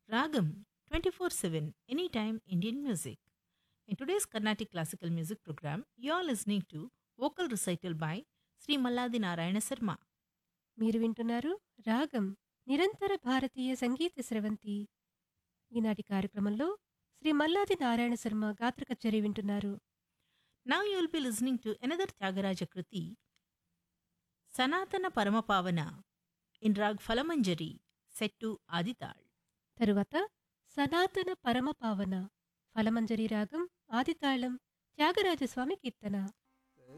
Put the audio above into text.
Ragam 24/7 Anytime Indian Music. In today's Carnatic Classical Music program, you are listening to vocal recital by Sri Malladi Narayana Sarma. మీరు వింటున్నారు రాగం నిరంతర భారతీయ సంగీత స్రవంతి. ఈనాటి కార్యక్రమంలో శ్రీ మల్లాది నారాయణ శర్మ గాత్ర కచేరీ వింటున్నారు. Now you will be listening to another Tyagaraja Kriti, Sanatana Paramapavana, in Rag Falamanjari, set to Adital. తరువాత సనాతన పరమ పావన ఫలమంజరి రాగం ఆదితాళం త్యాగరాజస్వామి కీర్తన.